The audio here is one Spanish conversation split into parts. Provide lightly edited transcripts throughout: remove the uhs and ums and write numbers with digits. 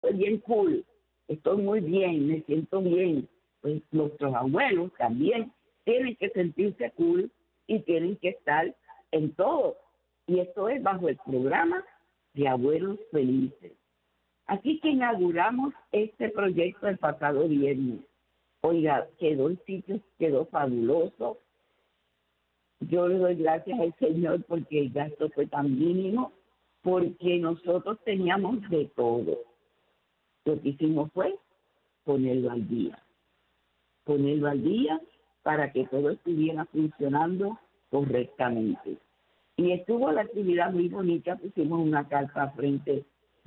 estoy bien cool, estoy muy bien, me siento bien. Pues nuestros abuelos también tienen que sentirse cool y tienen que estar en todo. Y esto es bajo el programa de Abuelos Felices. Así que inauguramos este proyecto el pasado viernes. Oiga, quedó el sitio, quedó fabuloso. Yo le doy gracias al Señor porque el gasto fue tan mínimo, porque nosotros teníamos de todo. Lo que hicimos fue ponerlo al día. Ponerlo al día para que todo estuviera funcionando correctamente. Y estuvo la actividad muy bonita, pusimos una carpa frente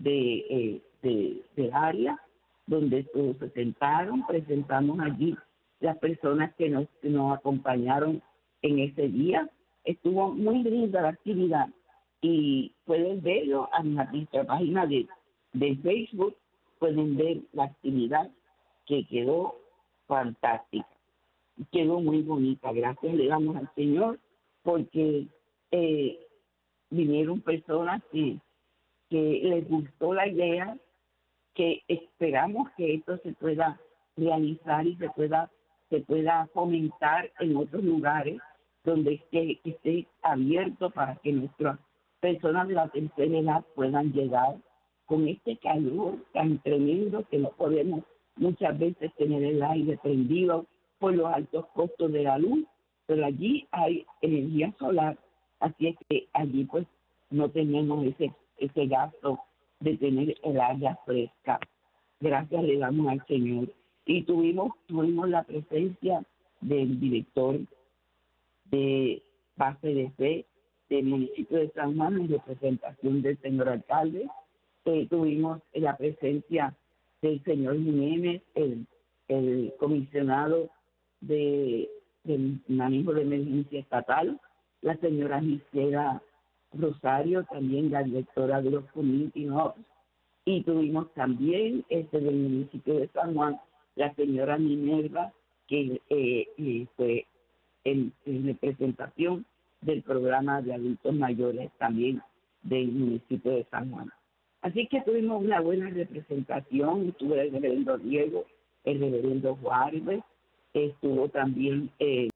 de área, donde todos se sentaron, presentamos allí las personas que nos acompañaron en ese día. Estuvo muy linda la actividad y pueden verlo en nuestra página de Facebook, pueden ver la actividad que quedó fantástica, quedó muy bonita. Gracias le damos al Señor porque vinieron personas que les gustó la idea, que esperamos que esto se pueda realizar y se pueda fomentar en otros lugares donde esté abierto para que nuestras personas de la tercera edad puedan llegar con este calor tan tremendo que no podemos muchas veces tener el aire prendido por los altos costos de la luz, pero allí hay energía solar, así es que allí pues no tenemos ese gasto de tener el área fresca. Gracias le damos al Señor. Y tuvimos la presencia del director de base de fe del municipio de San Juan en representación del señor alcalde. Tuvimos la presencia del señor Jiménez, el comisionado del manejo de emergencia estatal, la señora Gisela Rosario, también la directora de los Community Hubs, y tuvimos también del municipio de San Juan, la señora Minerva, que fue en representación del programa de adultos mayores también del municipio de San Juan. Así que tuvimos una buena representación, estuvo el reverendo Diego, el reverendo Juárez, estuvo también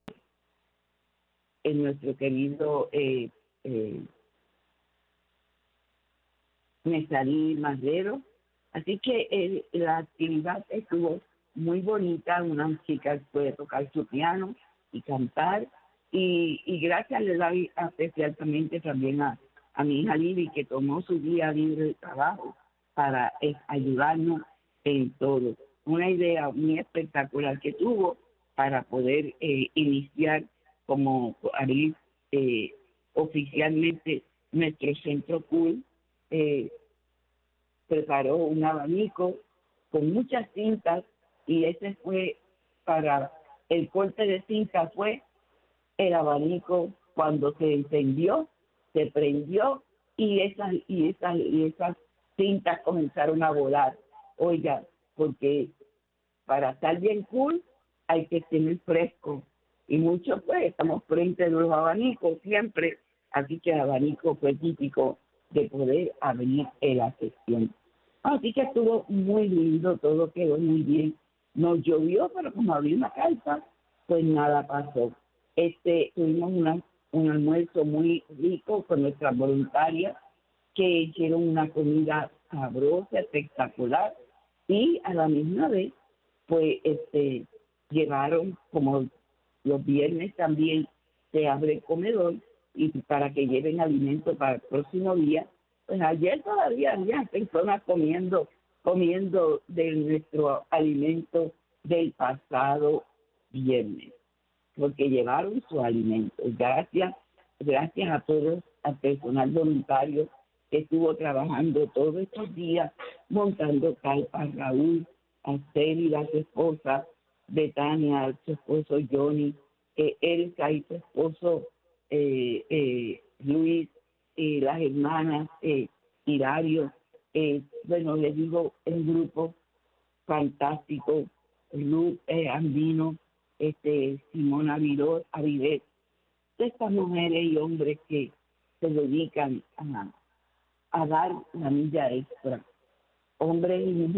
nuestro querido Mesarí Madero. Así que la actividad estuvo muy bonita, una chica puede tocar su piano y cantar, y gracias le doy especialmente también a mi hija Lili, que tomó su día libre de trabajo para ayudarnos en todo. Una idea muy espectacular que tuvo para poder iniciar como abrir oficialmente nuestro centro cool. Preparó un abanico con muchas cintas y ese fue para el corte de cinta, fue el abanico cuando se encendió, se prendió y esas cintas comenzaron a volar. Oiga, porque para estar bien cool hay que tener fresco y mucho pues estamos frente a los abanicos siempre, así que el abanico fue típico de poder abrir la sección. Así que estuvo muy lindo, todo quedó muy bien. Nos llovió, pero como había una carpa, pues nada pasó. Tuvimos un almuerzo muy rico con nuestras voluntarias que hicieron una comida sabrosa, espectacular, y a la misma vez, pues llevaron, como los viernes también se abre el comedor, y para que lleven alimento para el próximo día, pues ayer todavía había personas comiendo de nuestro alimento del pasado viernes, porque llevaron su alimento. Gracias a todos, al personal voluntario que estuvo trabajando todos estos días, montando carpas, Raúl, a Célida, su esposa, Betania, su esposo Johnny, Elsa y su esposo Luis, las hermanas Hilario, bueno, les digo, el grupo fantástico, Luz Andino, Simona Avidet, estas mujeres y hombres que se dedican a dar la milla extra hombres y